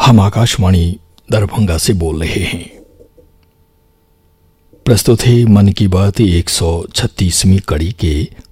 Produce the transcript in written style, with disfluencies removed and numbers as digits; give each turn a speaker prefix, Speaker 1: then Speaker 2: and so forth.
Speaker 1: हम आकाशवाणी दरभंगा से बोल रहे हैं। प्रस्तुत है मन की बात 136वीं कड़ी के